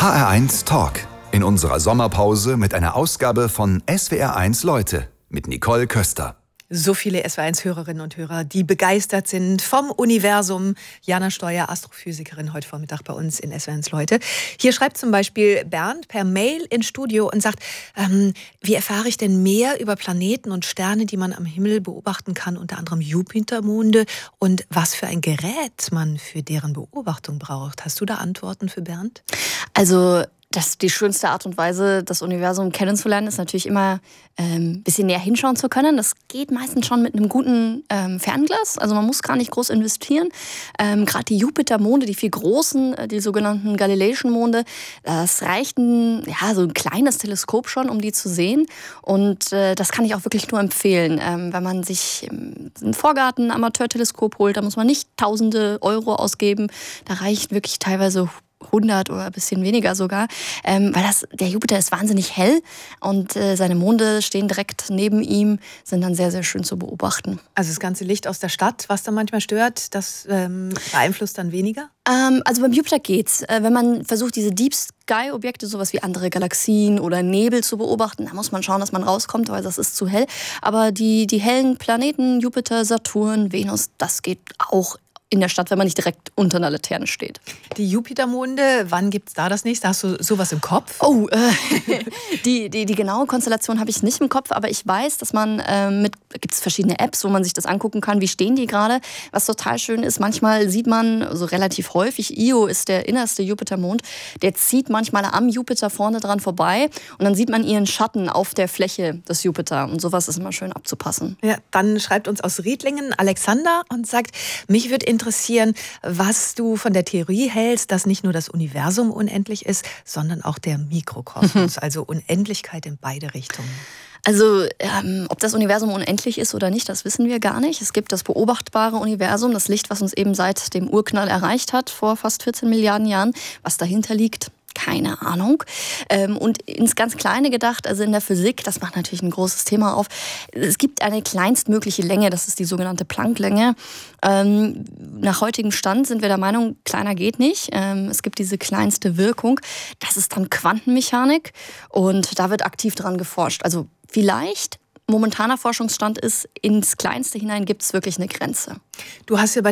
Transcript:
HR1 Talk. In unserer Sommerpause mit einer Ausgabe von SWR1 Leute mit Nicole Köster. So viele SWR1-Hörerinnen und Hörer, die begeistert sind vom Universum. Jana Steuer, Astrophysikerin, heute Vormittag bei uns in SWR1 Leute. Hier schreibt zum Beispiel Bernd per Mail ins Studio und sagt, wie erfahre ich denn mehr über Planeten und Sterne, die man am Himmel beobachten kann, unter anderem Jupitermonde, und was für ein Gerät man für deren Beobachtung braucht. Hast du da Antworten für Bernd? Also die schönste Art und Weise, das Universum kennenzulernen, ist natürlich immer ein bisschen näher hinschauen zu können. Das geht meistens schon mit einem guten Fernglas. Also man muss gar nicht groß investieren. Gerade die Jupitermonde, die 4 großen, die sogenannten Galileischen Monde, das reicht so ein kleines Teleskop schon, um die zu sehen. Und das kann ich auch wirklich nur empfehlen. Wenn man sich im Vorgarten ein Amateurteleskop holt, da muss man nicht Tausende Euro ausgeben. Da reicht wirklich teilweise 100 oder ein bisschen weniger sogar, weil der Jupiter ist wahnsinnig hell und seine Monde stehen direkt neben ihm, sind dann sehr, sehr schön zu beobachten. Also das ganze Licht aus der Stadt, was da manchmal stört, das beeinflusst dann weniger? Also beim Jupiter geht's. Wenn man versucht, diese Deep Sky-Objekte, sowas wie andere Galaxien oder Nebel zu beobachten, da muss man schauen, dass man rauskommt, weil das ist zu hell. Aber die hellen Planeten, Jupiter, Saturn, Venus, das geht auch in der Stadt, wenn man nicht direkt unter einer Laterne steht. Die Jupitermonde, wann gibt's da das nächste? Hast du sowas im Kopf? Oh, die genaue Konstellation habe ich nicht im Kopf, aber ich weiß, dass man gibt's verschiedene Apps, wo man sich das angucken kann, wie stehen die gerade. Was total schön ist, manchmal sieht man, also relativ häufig, Io ist der innerste Jupitermond, der zieht manchmal am Jupiter vorne dran vorbei und dann sieht man ihren Schatten auf der Fläche des Jupiter und sowas ist immer schön abzupassen. Ja, dann schreibt uns aus Riedlingen Alexander und sagt, mich würde interessieren, was du von der Theorie hältst, dass nicht nur das Universum unendlich ist, sondern auch der Mikrokosmos, also Unendlichkeit in beide Richtungen. Also, ob das Universum unendlich ist oder nicht, das wissen wir gar nicht. Es gibt das beobachtbare Universum, das Licht, was uns eben seit dem Urknall erreicht hat, vor fast 14 Milliarden Jahren. Was dahinter liegt, keine Ahnung. Und ins ganz Kleine gedacht, also in der Physik, das macht natürlich ein großes Thema auf, es gibt eine kleinstmögliche Länge, das ist die sogenannte Planck-Länge. Nach heutigem Stand sind wir der Meinung, kleiner geht nicht. Es gibt diese kleinste Wirkung, das ist dann Quantenmechanik und da wird aktiv dran geforscht. Also momentaner Forschungsstand ist, ins Kleinste hinein gibt es wirklich eine Grenze. Du hast ja bei